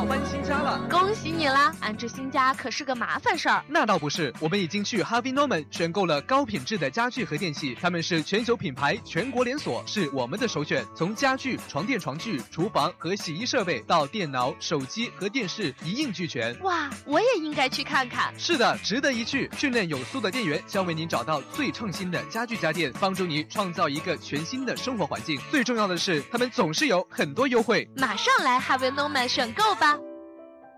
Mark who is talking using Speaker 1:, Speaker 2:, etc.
Speaker 1: 搬新家了。
Speaker 2: 恭喜你啦！安置新家可是个麻烦事儿。
Speaker 1: 那倒不是，我们已经去 Harvey Norman 选购了高品质的家具和电器，他们是全球品牌，全国连锁，是我们的首选。从家具、床垫、床具、厨房和洗衣设备到电脑、手机和电视一应俱全。
Speaker 2: 哇，我也应该去看看。
Speaker 1: 是的，值得一去。训练有素的店员将为您找到最创新的家具家电，帮助你创造一个全新的生活环境。最重要的是，他们总是有很多优惠。
Speaker 2: 马上来 Harvey Norman 选购吧。